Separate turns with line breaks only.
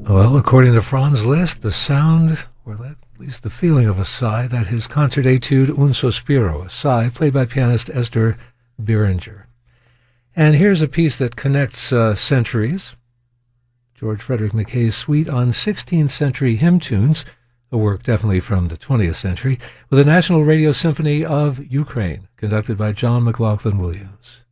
Well, according to Franz Liszt, the sound, or at least the feeling of a sigh, that his concert etude Un Sospiro, a sigh, played by pianist Esther Beringer. And here's a piece that connects centuries. George Frederick Mackay's Suite on 16th Century Hymn Tunes, a work definitely from the 20th century, with the National Radio Symphony of Ukraine, conducted by John McLaughlin Williams.